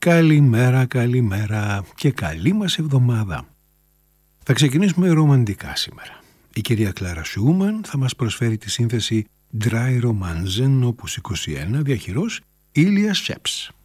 Καλημέρα, καλημέρα και καλή μας εβδομάδα. Θα ξεκινήσουμε ρομαντικά σήμερα. Η κυρία Κλάρα Σιούμαν θα μας προσφέρει τη σύνθεση Dry Romanzen, opus 21, διαχειρός Ήλιας Σέψ.